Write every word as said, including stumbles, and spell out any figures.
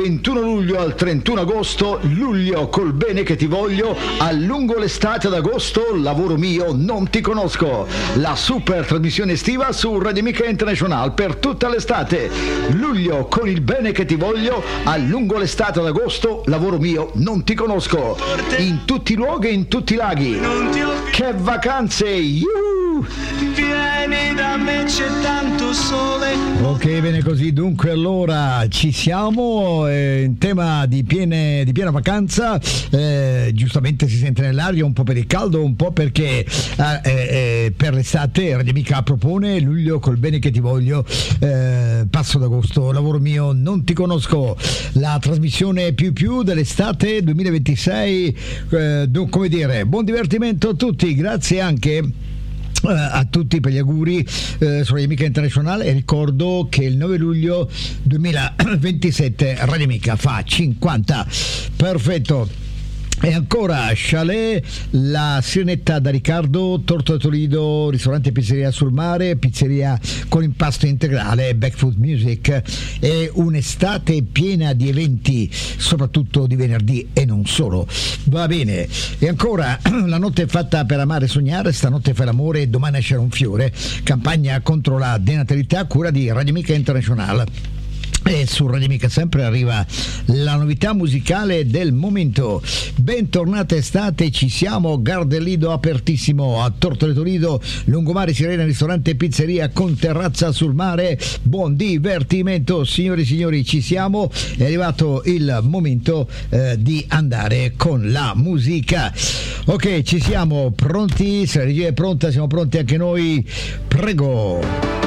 ventuno luglio al trentuno agosto, luglio col bene che ti voglio, a lungo l'estate ad agosto, lavoro mio, non ti conosco. La super trasmissione estiva su Radio Amica International per tutta l'estate. Luglio con il bene che ti voglio, a lungo l'estate ad agosto, lavoro mio, non ti conosco. In tutti i luoghi e in tutti i laghi. Che vacanze! Yuhu! Vieni da me, c'è tanto sole. Ok, bene così. Dunque allora ci siamo eh, in tema di, piene, di piena vacanza. eh, giustamente si sente nell'aria un po' per il caldo, un po' perché eh, eh, per l'estate Radio Amica propone luglio col bene che ti voglio, eh, passo d'agosto, lavoro mio, non ti conosco, la trasmissione più più dell'estate duemilaventisei. eh, come dire, buon divertimento a tutti, grazie anche a tutti per gli auguri eh, su Radio Amica Internazionale, e ricordo che il nove luglio duemilaventisette Radio Amica fa cinquanta. Perfetto. E ancora Chalet, la Sirenetta da Riccardo, Torto da Toledo, ristorante e pizzeria sul mare, pizzeria con impasto integrale, Backfoot Music, e un'estate piena di eventi, soprattutto di venerdì e non solo. Va bene. E ancora la notte è fatta per amare e sognare, stanotte fai l'amore, domani nascerà un fiore, campagna contro la denatalità a cura di Radio Amica Internazionale. E su Radio Amica sempre arriva la novità musicale del momento. Bentornata estate, ci siamo, Gardellido apertissimo a Tortore Toledo, Lungomare Sirena, ristorante e pizzeria con terrazza sul mare, buon divertimento signori e signori, ci siamo, è arrivato il momento eh, di andare con la musica. Ok, ci siamo pronti, se la regia è pronta siamo pronti anche noi, prego.